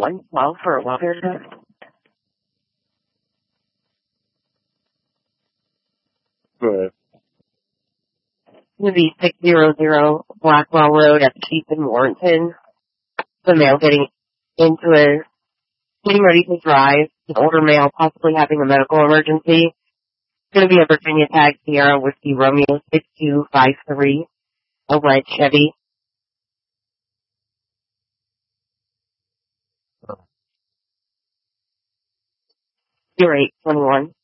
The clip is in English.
112 for a welfare check. Good. To be 600 Blackwell Road at Chief in Warrenton. The male getting ready to drive. An older male possibly having a medical emergency. It's going to be a Virginia Tag Sierra Whiskey Romeo 6253. A red Chevy. 0821.